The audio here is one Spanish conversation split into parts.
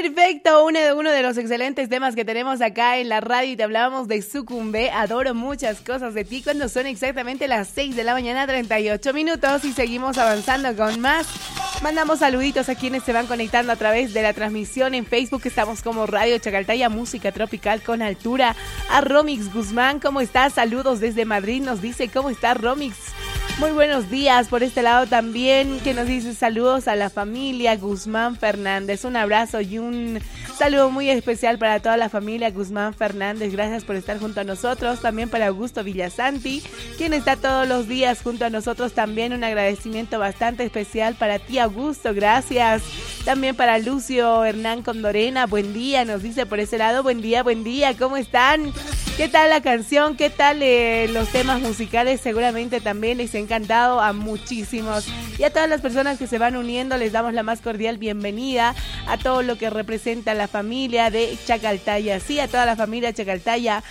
Perfecto, uno de los excelentes temas que tenemos acá en la radio y te hablábamos de Sucumbe. Adoro muchas cosas de ti cuando son exactamente las 6 de la mañana, 38 minutos y seguimos avanzando con más. Mandamos saluditos a quienes se van conectando a través de la transmisión en Facebook. Estamos como Radio Chacaltaya, música tropical con altura. A Romix Guzmán, ¿cómo estás? Saludos desde Madrid, nos dice, ¿cómo está Romix? Muy buenos días por este lado también, que nos dice saludos a la familia Guzmán Fernández. Un abrazo y un saludo muy especial para toda la familia Guzmán Fernández. Gracias por estar junto a nosotros. También para Augusto Villasanti, quien está todos los días junto a nosotros. También un agradecimiento bastante especial para ti, Augusto. Gracias. También para Lucio Hernán Condorena. Buen día, nos dice por ese lado. Buen día. ¿Cómo están? ¿Qué tal la canción? ¿Qué tal los temas musicales? Seguramente también les ha encantado a muchísimos. Y a todas las personas que se van uniendo les damos la más cordial bienvenida a todo lo que representa la familia de Chacaltaya. Sí, a toda la familia Chacaltaya.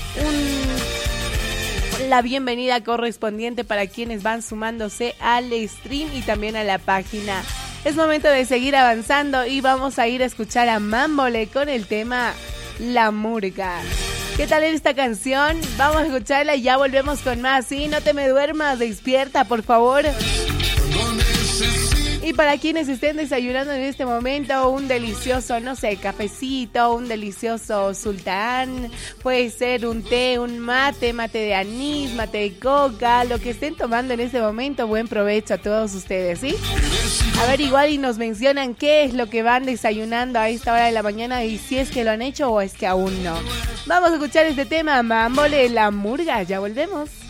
La bienvenida correspondiente para quienes van sumándose al stream y también a la página. Es momento de seguir avanzando y vamos a ir a escuchar a Mámbole con el tema La Murga. ¿Qué tal esta canción? Vamos a escucharla y ya volvemos con más. Sí, no te me duermas, despierta, por favor. Y para quienes estén desayunando en este momento, un delicioso, no sé, cafecito, un delicioso sultán, puede ser un té, un mate de anís, mate de coca, lo que estén tomando en este momento, buen provecho a todos ustedes, ¿sí? A ver, igual y nos mencionan qué es lo que van desayunando a esta hora de la mañana y si es que lo han hecho o es que aún no. Vamos a escuchar este tema, Mámbole, La Murga, ya volvemos.